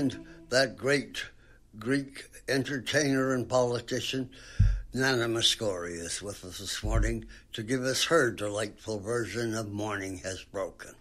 And that great Greek entertainer and politician, Nana Mouskouri, is with us this morning to give us her delightful version of Morning Has Broken.